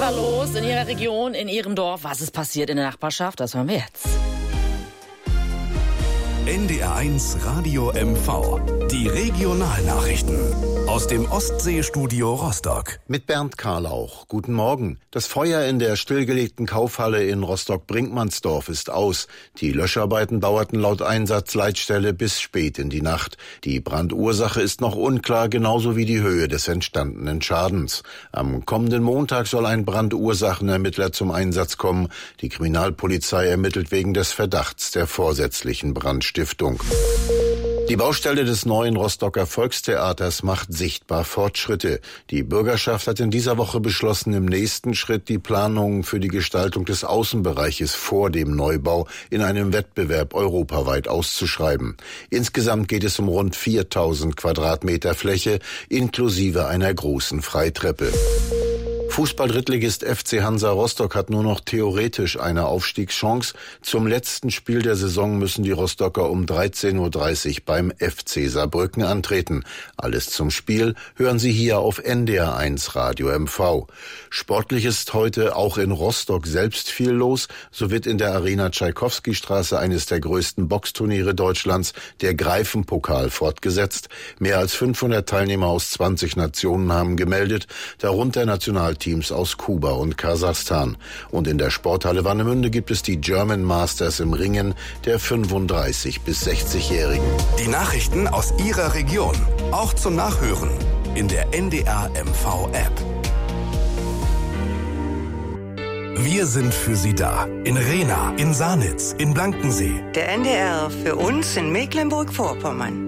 da los in Ihrer Region, in Ihrem Dorf? Was ist passiert in der Nachbarschaft? Das hören wir jetzt. NDR1 Radio MV. Die Regionalnachrichten aus dem Ostseestudio Rostock. Mit Bernd Karlauch. Guten Morgen. Das Feuer in der stillgelegten Kaufhalle in Rostock-Brinkmannsdorf ist aus. Die Löscharbeiten dauerten laut Einsatzleitstelle bis spät in die Nacht. Die Brandursache ist noch unklar, genauso wie die Höhe des entstandenen Schadens. Am kommenden Montag soll ein Brandursachenermittler zum Einsatz kommen. Die Kriminalpolizei ermittelt wegen des Verdachts der vorsätzlichen Brandstiftung. Die Baustelle des neuen Rostocker Volkstheaters macht sichtbar Fortschritte. Die Bürgerschaft hat in dieser Woche beschlossen, im nächsten Schritt die Planungen für die Gestaltung des Außenbereiches vor dem Neubau in einem Wettbewerb europaweit auszuschreiben. Insgesamt geht es um rund 4000 Quadratmeter Fläche, inklusive einer großen Freitreppe. Fußball-Drittligist FC Hansa Rostock hat nur noch theoretisch eine Aufstiegschance. Zum letzten Spiel der Saison müssen die Rostocker um 13.30 Uhr beim FC Saarbrücken antreten. Alles zum Spiel hören Sie hier auf NDR1 Radio MV. Sportlich ist heute auch in Rostock selbst viel los. So wird in der Arena Tschaikowski-Straße eines der größten Boxturniere Deutschlands, der Greifenpokal, fortgesetzt. Mehr als 500 Teilnehmer aus 20 Nationen haben gemeldet, darunter Nationalteams aus Kuba und Kasachstan. Und in der Sporthalle Warnemünde gibt es die German Masters im Ringen der 35- bis 60-Jährigen. Die Nachrichten aus Ihrer Region, auch zum Nachhören in der NDR MV App. Wir sind für Sie da. In Rehna, in Sarnitz, in Blankensee. Der NDR für uns in Mecklenburg-Vorpommern.